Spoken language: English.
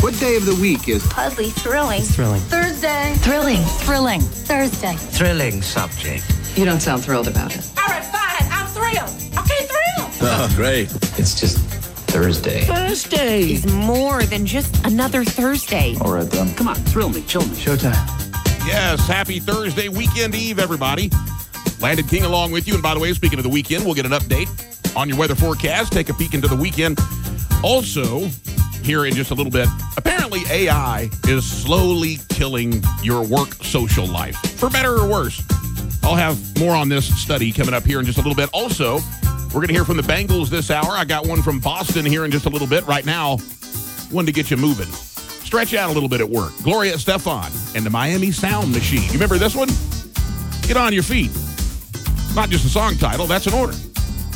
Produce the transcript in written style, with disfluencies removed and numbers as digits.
What day of the week is Oddly thrilling. Thrilling. Thursday. Thrilling. Thrilling. Thursday. Thrilling subject. You don't sound thrilled about it. All right, fine. I'm thrilled. Okay, thrilled. Oh, great. It's just Thursday. Thursday. Is more than just another Thursday. All right, then. Come on, thrill me, chill me. Showtime. Yes, happy Thursday, weekend eve, everybody. Landon King along with you. And by the way, speaking of the weekend, we'll get an update on your weather forecast, take a peek into the weekend. Also, here in just a little bit, apparently AI is slowly killing your work social life, for better or worse. I'll have more on this study coming up here in just a little bit. Also, we're going to hear from the Bengals this hour. I got one from Boston here in just a little bit. Right now, one to get you moving. Stretch out a little bit at work. Gloria Estefan and the Miami Sound Machine. You remember this one? Get on your feet. Not just a song title, that's an order.